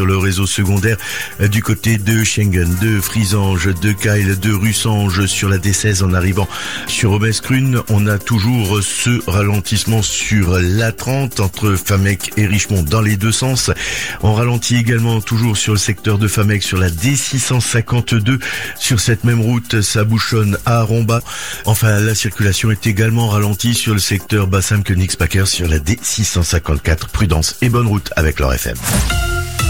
sur le réseau secondaire du côté de Schengen, de Frisange, de Keil, de Russange sur la D16 en arrivant sur Aubescrune. On a toujours ce ralentissement sur l'A30 entre Famec et Richemont dans les deux sens. On ralentit également toujours sur le secteur de Famec sur la D652. Sur cette même route, ça bouchonne à Romba. Enfin, la circulation est également ralentie sur le secteur Bassam-Königspacker sur la D654. Prudence et bonne route avec leur FM.